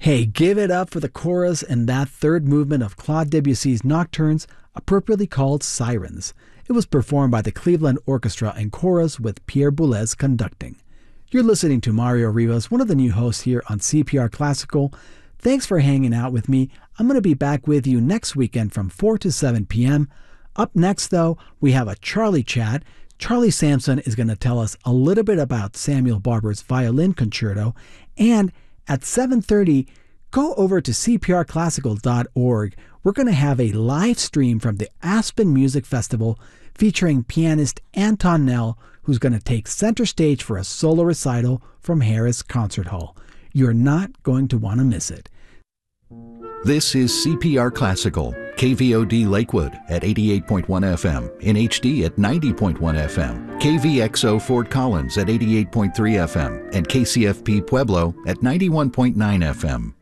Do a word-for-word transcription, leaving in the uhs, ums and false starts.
Hey, give it up for the chorus in that third movement of Claude Debussy's Nocturnes, appropriately called Sirens. It was performed by the Cleveland Orchestra and Chorus with Pierre Boulez conducting. You're listening to Mario Rivas, one of the new hosts here on C P R Classical. Thanks for hanging out with me. I'm going to be back with you next weekend from four to seven p.m. Up next, though, we have a Charlie chat. Charlie Sampson is going to tell us a little bit about Samuel Barber's Violin Concerto. And at seven thirty, go over to c p r classical dot org. We're going to have a live stream from the Aspen Music Festival featuring pianist Anton Nell, who's going to take center stage for a solo recital from Harris Concert Hall. You're not going to want to miss it. This is C P R Classical, K V O D Lakewood at eighty-eight point one F M, in H D at ninety point one F M, K V X O Fort Collins at eighty-eight point three F M, and K C F P Pueblo at ninety-one point nine F M.